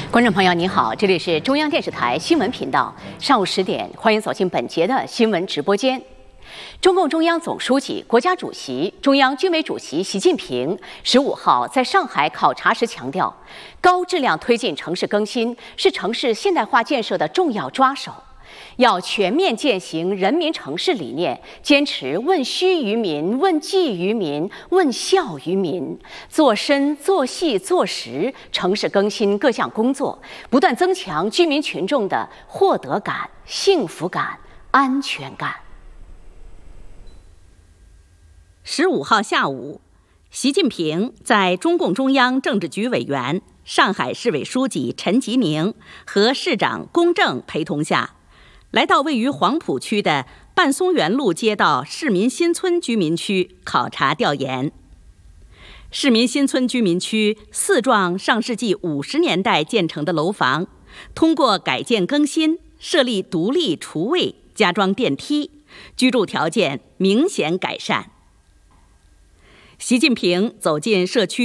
观众朋友，您好，这里是中央电视台新闻频道，上午10点，欢迎走进本节的新闻直播间。中共中央总书记、国家主席、中央军委主席习近平15号在上海考察时强调，高质量推进城市更新是城市现代化建设的重要抓手。要全面践行人民城市理念，坚持问需于民、问计于民、问效于民，做深、做细、做实城市更新各项工作，不断增强居民群众的获得感、幸福感、安全感。 15号下午，习近平在中共中央政治局委员、上海市委书记陈吉宁和市长龚正陪同下，来到位于黄浦区的半松园路街道市民新村居民区考察调研。市民新村居民区4幢上世纪50年代建成的楼房，通过改建更新，设立独立厨卫，加装电梯，居住条件明显改善。习近平走进社区